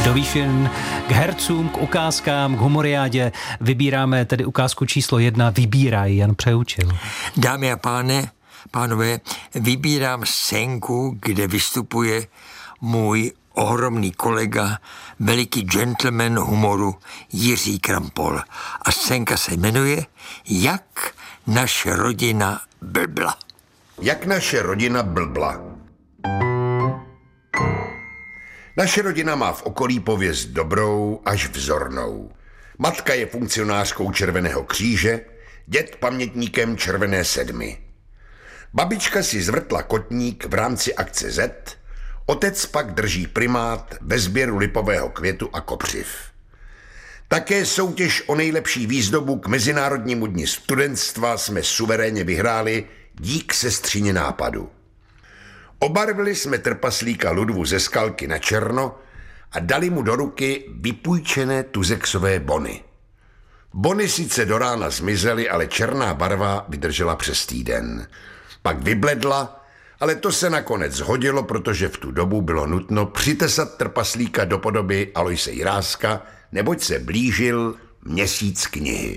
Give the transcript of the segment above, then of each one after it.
Do výšin k hercům, k ukázkám, k humoriádě. Vybíráme tedy ukázku číslo 1. Vybíraj, Jan Přeučil. Dámy a pánové, vybírám scénku, kde vystupuje můj ohromný kolega, veliký gentleman humoru Jiří Krampol. A scénka se jmenuje Jak naše rodina blbla. Jak naše rodina blbla. Naše rodina má v okolí pověst dobrou až vzornou. Matka je funkcionářkou Červeného kříže, děd pamětníkem Červené sedmy. Babička si zvrtla kotník v rámci akce Z, otec pak drží primát ve sběru lipového květu a kopřiv. Také soutěž o nejlepší výzdobu k Mezinárodnímu dni studentstva jsme suverénně vyhráli dík sestřině nápadu. Obarvili jsme trpaslíka Ludvu ze Skalky na černo a dali mu do ruky vypůjčené tuzexové bony. Bony sice do rána zmizely, ale černá barva vydržela přes týden. Pak vybledla, ale to se nakonec hodilo, protože v tu dobu bylo nutno přitesat trpaslíka do podoby Aloise Jiráska, neboť se blížil měsíc knihy.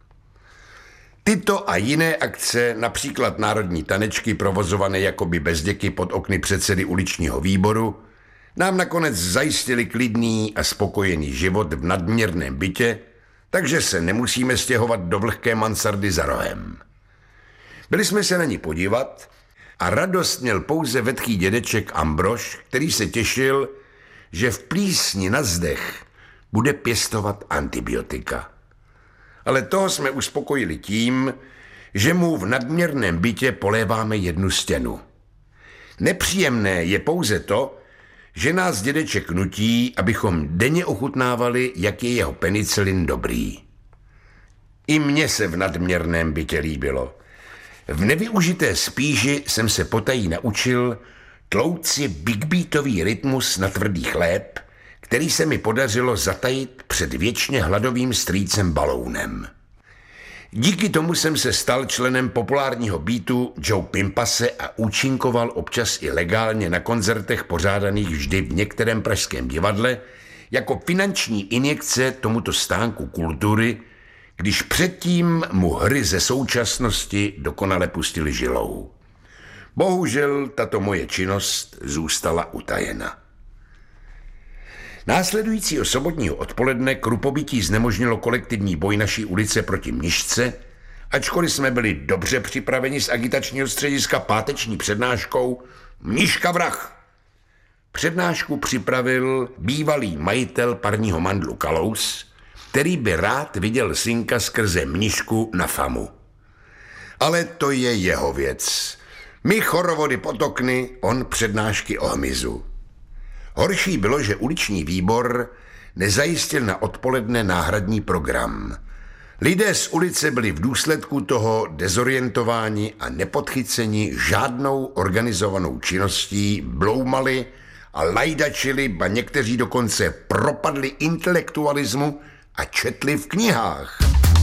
Tyto a jiné akce, například národní tanečky provozované jakoby bezděky pod okny předsedy uličního výboru, nám nakonec zajistili klidný a spokojený život v nadměrném bytě, takže se nemusíme stěhovat do vlhké mansardy za rohem. Byli jsme se na ní podívat a radost měl pouze vetchý dědeček Ambrož, který se těšil, že v plísni na zdech bude pěstovat antibiotika. Ale toho jsme uspokojili tím, že mu v nadměrném bytě poléváme jednu stěnu. Nepříjemné je pouze to, že nás dědeček nutí, abychom denně ochutnávali, jak je jeho penicilin dobrý. I mně se v nadměrném bytě líbilo. V nevyužité spíži jsem se potají naučil tlouct si bigbeatový rytmus na tvrdý chléb, který se mi podařilo zatajit před věčně hladovým strýcem Balounem. Díky tomu jsem se stal členem populárního beatu Joe Pimpase a účinkoval občas i legálně na koncertech pořádaných vždy v některém pražském divadle jako finanční injekce tomuto stánku kultury, když předtím mu hry ze současnosti dokonale pustili žilou. Bohužel tato moje činnost zůstala utajena. Následujícího sobotního odpoledne krupobytí znemožnilo kolektivní boj naší ulice proti Mnišce, ačkoliv jsme byli dobře připraveni z agitačního střediska páteční přednáškou Mniška vrah. Přednášku připravil bývalý majitel parního mandlu Kalous, který by rád viděl synka skrze Mnišku na famu. Ale to je jeho věc. My chorovody pod okny, on přednášky o hmyzu. Horší bylo, že uliční výbor nezajistil na odpoledne náhradní program. Lidé z ulice byli v důsledku toho dezorientováni a nepodchyceni žádnou organizovanou činností, bloumali a lajdačili, ba někteří dokonce propadli intelektualismu a četli v knihách.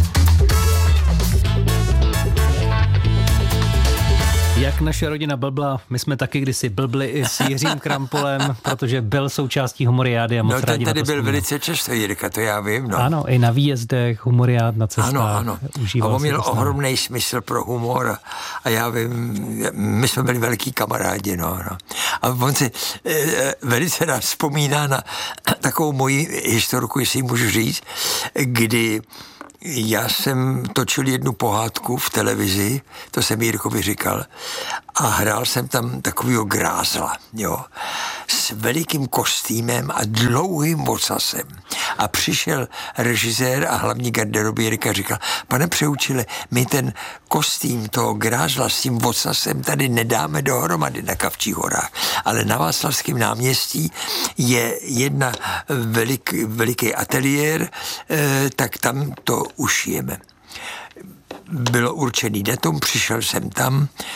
Jak naše rodina blbla, my jsme taky kdysi blbli i s Jiřím Krampolem, protože byl součástí humoriády a moc rádi na to tady byl vzpomínám. Velice často, Jirka, to já vím. No. Ano, i na výjezdech, humoriád na cestách. Ano. A on měl ohromný smysl pro humor a já vím, my jsme byli velký kamarádi, no. A on si velice rád vzpomíná na takovou moji historku, jestli můžu říct, kdy já jsem točil jednu pohádku v televizi, to jsem Jirkovi říkal, a hrál jsem tam takovýho grázla, jo, s velikým kostýmem a dlouhým ocasem. A přišel režisér a hlavní garderoběrek a říkal, pane Přeučile, my ten kostým toho grázla s tím ocasem tady nedáme dohromady na Kavčích horách, ale na Václavském náměstí je jedna veliký ateliér, tak tam to ušijeme. Bylo určený datum, přišel jsem tam v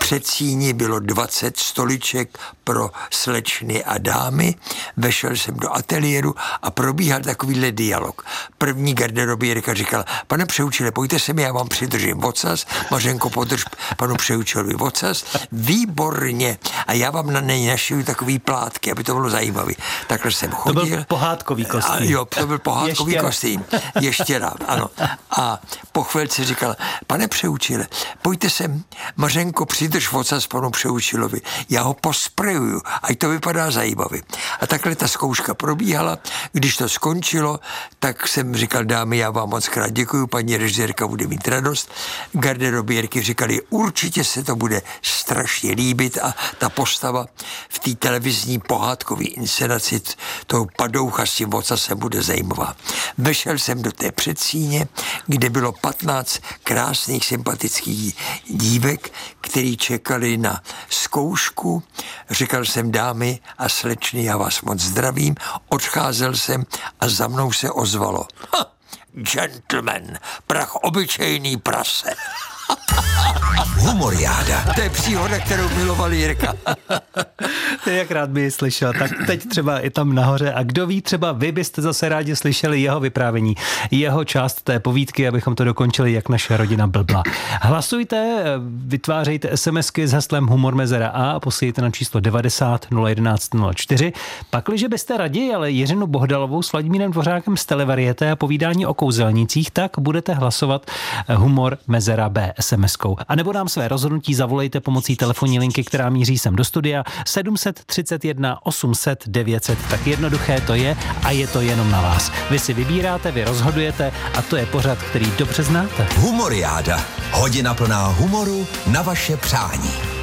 předsíni bylo 20 stoliček pro slečny a dámy. Vešel jsem do ateliéru a probíhal takovýhle dialog. První garderobierka říkala, pane Přeučile, pojďte se mi, já vám přidržím ocas, Mařenko, podrž panu Přeučilovi ocas, výborně, a já vám na něj našiju takový plátky, aby to bylo zajímavé. Takhle jsem chodil. To byl pohádkový kostým. Jo, to byl pohádkový kostým. Ještěra, ano. A po chvilce říkal, pane Přeučile, pojďte sem, Mařenko, přidrž ocas panu Přeučilovi, já ho posprejuju, ať to vypadá zajímavě. A takhle ta zkouška probíhala. Když to skončilo, tak jsem říkal, dámy, já vám moc krát děkuju, paní režisérka bude mít radost. Garderobierky říkali, určitě se to bude strašně líbit a ta postava v té televizní pohádkové inscenaci toho padoucha s tím ocasem bude zajímavá. Vešel jsem do té předsíně, kde bylo 15 krásných, sympatických dívek, který čekali na zkoušku. Říkal jsem, dámy a slečny, já vás moc zdravím. Odcházel jsem a za mnou se ozvalo. Gentleman, prach obyčejný prase. Humoriáda. To je příhoda, kterou miloval Jirka. Ty jak rád by ji slyšel, tak teď třeba i tam nahoře. A kdo ví, třeba vy byste zase rádi slyšeli jeho vyprávění, jeho část té povídky, abychom to dokončili, jak naše rodina blbla. Hlasujte, vytvářejte SMSky s heslem Humor Mezera a posílejte na číslo 90 011 04. Pakliže byste raději, ale Jiřinu Bohdalovou s Vladimírem Dvořákem z Televarieté a povídání o kouzelnících, tak budete hlasovat Humor Mezera B SMS-kou. A nebo nám své rozhodnutí zavolejte pomocí telefonní linky, která míří sem do studia 731 800 900. Tak jednoduché to je a je to jenom na vás. Vy si vybíráte, vy rozhodujete a to je pořad, který dobře znáte. Humoriáda. Hodina plná humoru na vaše přání.